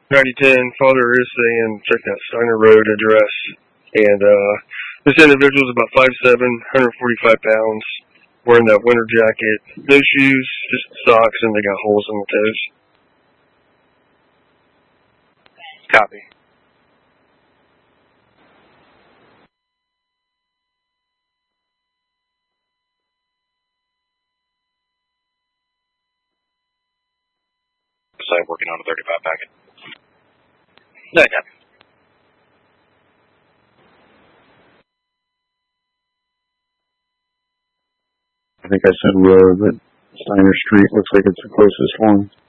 9010, father is saying check that Steiner Road address. And this individual's about 5'7", 145 pounds, wearing that winter jacket, no shoes, just socks, and they got holes in the toes. Copy. Site working on a 35 packet. No, copy. I think I said road, but Steiner Street looks like it's the closest one.